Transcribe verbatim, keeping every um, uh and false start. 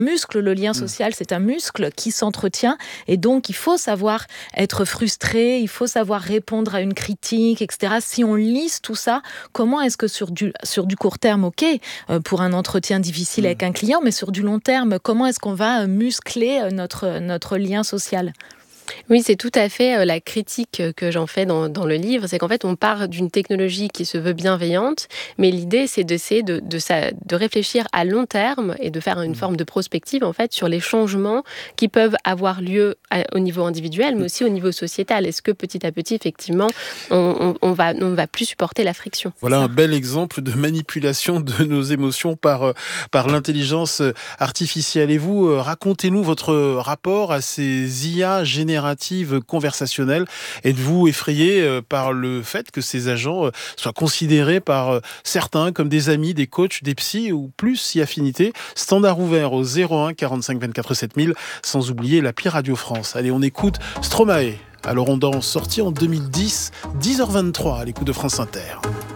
muscle, le lien social, c'est un muscle qui s'entretient et donc il faut savoir être frustré, il faut savoir répondre à une critique, et cetera. Si on lisse tout ça, comment est-ce que sur du, sur du court terme, ok, euh, pour un entretien difficile avec un client, mais sur du long terme, comment est-ce qu'on va muscler notre, notre lien social ? Oui, c'est tout à fait la critique que j'en fais dans, dans le livre. C'est qu'en fait, on part d'une technologie qui se veut bienveillante, mais l'idée, c'est d'essayer de, de, de, de réfléchir à long terme et de faire une forme de prospective, en fait, sur les changements qui peuvent avoir lieu à, au niveau individuel, mais aussi au niveau sociétal. Est-ce que petit à petit, effectivement, on, on, on va, on va plus supporter la friction ? Voilà un bel exemple de manipulation de nos émotions par, par l'intelligence artificielle. Et vous, racontez-nous votre rapport à ces I A génératives conversationnelles. Êtes-vous effrayé par le fait que ces agents soient considérés par certains comme des amis, des coachs, des psys ou plus si affinité? Standard ouvert au zéro un quarante-cinq vingt-quatre sept mille, sans oublier l'appli Radio France. Allez, on écoute Stromae. Alors on danse, sorti en deux mille dix, dix heures vingt-trois à l'écoute de France Inter.